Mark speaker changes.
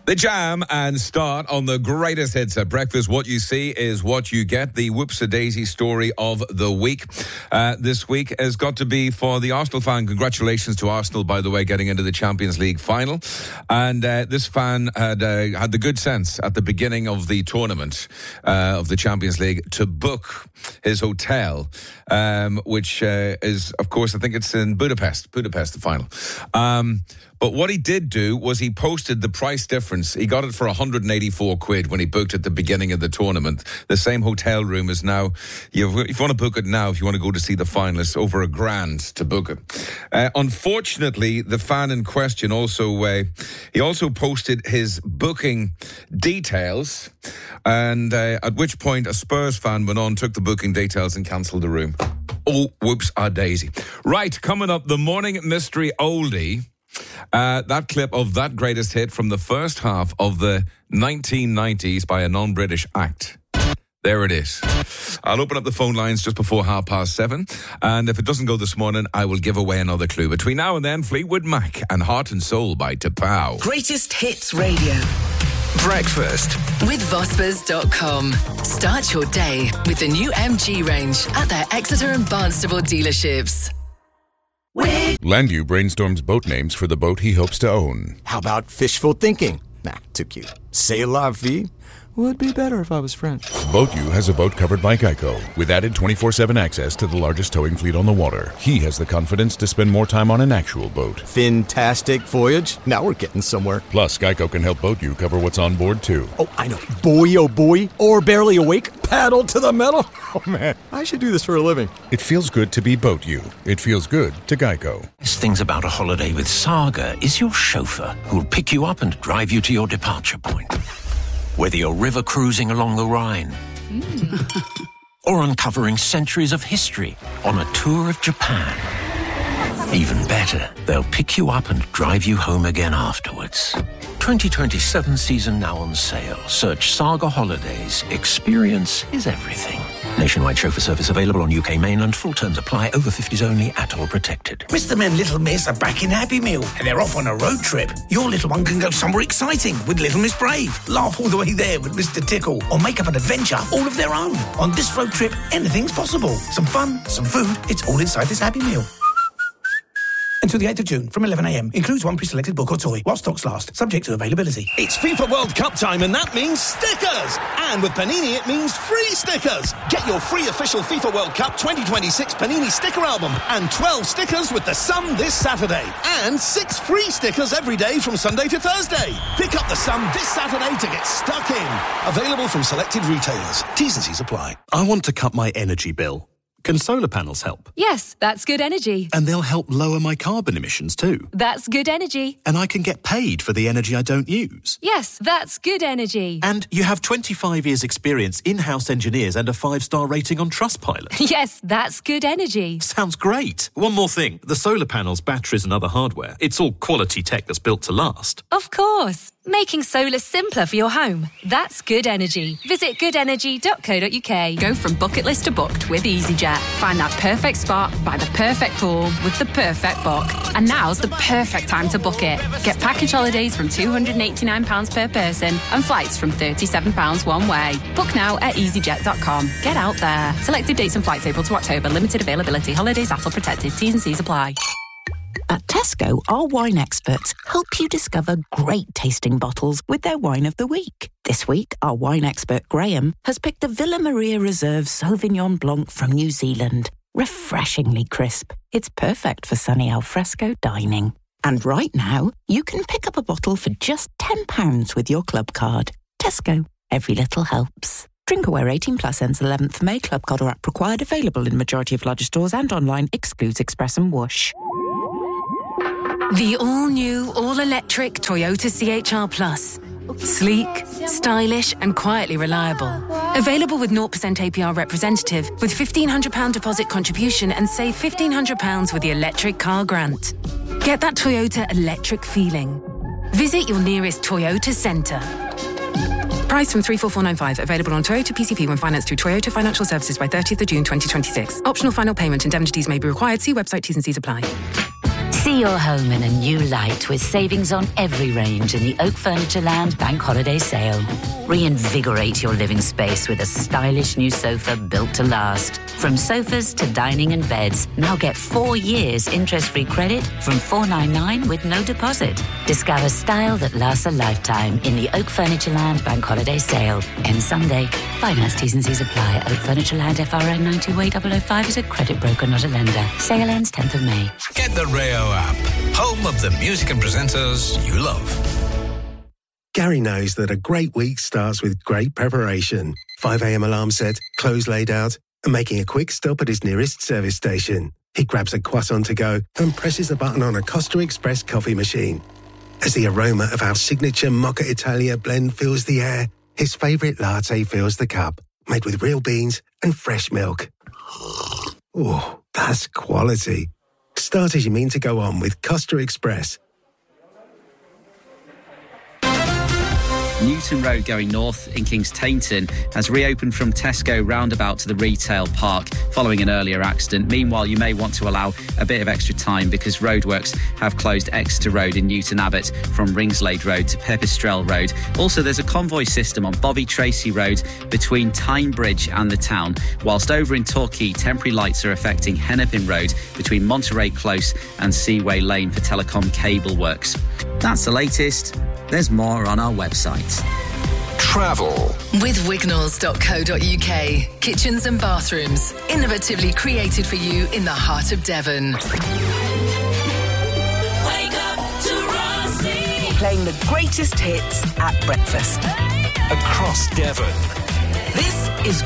Speaker 1: The Jam and Start on the greatest hits at breakfast. What you see is what you get. The whoops-a-daisy story of the week this week has got to be for the Arsenal fan. Congratulations to Arsenal, by the way, getting into the Champions League final. And this fan had the good sense at the beginning of the tournament of the Champions League to book his hotel, which is, of course, I think it's in Budapest, the final. But what he did do was he posted the price difference. He got it for 184 quid when he booked at the beginning of the tournament. The same hotel room is now, if you want to book it now, if you want to go to see the final, it's over £1,000 to book it. Unfortunately, the fan in question also posted his booking details, and at which point a Spurs fan went on, took the booking details and cancelled the room. Oh, whoops-a-daisy. Right, coming up, the morning mystery oldie. That clip of that greatest hit from the first half of the 1990s by a non-British act. There it is. I'll open up the phone lines just before 7:30, and if it doesn't go this morning, I will give away another clue. Between now and then, Fleetwood Mac and Heart and Soul by Tapao.
Speaker 2: Greatest Hits Radio.
Speaker 3: Breakfast
Speaker 2: with Vospers.com. Start your day with the new MG range at their Exeter and Barnstable dealerships.
Speaker 4: Landu brainstorms boat names for the boat he hopes to own.
Speaker 5: How about fishful thinking? Nah, too cute. C'est la vie? Would be better if I was French.
Speaker 4: BoatU has a boat covered by Geico, with added 24/7 access to the largest towing fleet on the water. He has the confidence to spend more time on an actual boat.
Speaker 5: Fantastic voyage. Now we're getting somewhere.
Speaker 4: Plus, Geico can help BoatU cover what's on board, too.
Speaker 5: Oh, I know. Boy, oh boy. Or barely awake. Paddle to the metal. Oh, man. I should do this for a living.
Speaker 4: It feels good to be BoatU. It feels good to Geico.
Speaker 3: Best things about a holiday with Saga is your chauffeur, who'll pick you up and drive you to your departure point. Whether you're river cruising along the Rhine or uncovering centuries of history on a tour of Japan. Even better, they'll pick you up and drive you home again afterwards. 2027 season now on sale. Search Saga Holidays. Experience is everything. Nationwide chauffeur service available on UK mainland. Full terms apply. Over 50s only. At all protected.
Speaker 6: Mr. and Little Miss are back in Happy Meal and they're off on a road trip. Your little one can go somewhere exciting with Little Miss Brave. Laugh all the way there with Mr. Tickle or make up an adventure all of their own. On this road trip, anything's possible. Some fun, some food. It's all inside this Happy Meal. Until the 8th of June from 11am. Includes one pre-selected book or toy while stocks last. Subject to availability.
Speaker 7: It's FIFA World Cup time and that means stickers! And with Panini it means free stickers! Get your free official FIFA World Cup 2026 Panini sticker album and 12 stickers with the Sun this Saturday. And 6 free stickers every day from Sunday to Thursday. Pick up the Sun this Saturday to get stuck in. Available from selected retailers. T's and C's apply.
Speaker 8: I want to cut my energy bill. Can solar panels help?
Speaker 9: Yes, that's good energy.
Speaker 8: And they'll help lower my carbon emissions too.
Speaker 9: That's good energy.
Speaker 8: And I can get paid for the energy I don't use.
Speaker 9: Yes, that's good energy.
Speaker 8: And you have 25 years experience, in-house engineers and a 5-star rating on Trustpilot.
Speaker 9: Yes, that's good energy.
Speaker 8: Sounds great. One more thing. The solar panels, batteries and other hardware. It's all quality tech that's built to last.
Speaker 9: Of course. Making solar simpler for your home. That's good energy. Visit goodenergy.co.uk. Go from bucket list to booked with EasyJet. Find that perfect spot by the perfect pool with the perfect book. And now's the perfect time to book it. Get package holidays from £289 per person and flights from £37 one way. Book now at easyjet.com. Get out there. Selected dates and flights April to October. Limited availability. Holidays ATOL protected. T's and C's apply.
Speaker 10: At Tesco, our wine experts help you discover great tasting bottles with their wine of the week. This week, our wine expert Graham has picked the Villa Maria Reserve Sauvignon Blanc from New Zealand. Refreshingly crisp. It's perfect for sunny alfresco dining. And right now, you can pick up a bottle for just £10 with your club card. Tesco. Every little helps. Drink aware 18 plus ends 11th May. Club card or app required. Available in majority of larger stores and online. Excludes Express and Whoosh.
Speaker 9: The all-new, all-electric Toyota CHR Plus. Sleek, stylish and quietly reliable. Available with 0% APR representative with £1,500 deposit contribution and save £1,500 with the electric car grant. Get that Toyota electric feeling. Visit your nearest Toyota centre. Price from 34495. Available on Toyota PCP when financed through Toyota Financial Services by 30th of June 2026. Optional final payment. Indemnities may be required. See website T's and C's apply.
Speaker 10: See
Speaker 11: See your home in a new light with savings on every range in the Oak Furnitureland Bank Holiday Sale. Reinvigorate your living space with a stylish new sofa built to last. From sofas to dining and beds, now get 4 years interest-free credit from $499 with no deposit. Discover style that lasts a lifetime in the Oak Furnitureland Bank Holiday Sale. Ends Sunday. Finance T's and C's apply. Oak Furnitureland FRN 928-005 is a credit broker, not a lender. Sale ends 10th of May.
Speaker 12: Get the Rayo app, home of the music and presenters you love.
Speaker 13: Gary knows that a great week starts with great preparation. 5 a.m. alarm set, clothes laid out, and making a quick stop at his nearest service station. He grabs a croissant to go and presses a button on a Costa Express coffee machine. As the aroma of our signature Mocha Italia blend fills the air, his favourite latte fills the cup, made with real beans and fresh milk. Oh, that's quality. Start as you mean to go on with Costa Express.
Speaker 14: Newton Road going north in Kings Tainton has reopened from Tesco roundabout to the retail park following an earlier accident. Meanwhile, you may want to allow a bit of extra time because roadworks have closed Exeter Road in Newton Abbot from Ringslade Road to Pipistrelle Road. Also, there's a convoy system on Bobby Tracy Road between Tyne Bridge and the town, whilst over in Torquay, temporary lights are affecting Hennepin Road between Monterey Close and Seaway Lane for telecom cable works. That's the latest. There's more on our website.
Speaker 12: Travel
Speaker 2: with Wignalls.co.uk. Kitchens and bathrooms, innovatively created for you in the heart of Devon.
Speaker 15: Wake up to Rossi.
Speaker 16: Playing the greatest hits at breakfast.
Speaker 12: across Devon.
Speaker 16: This is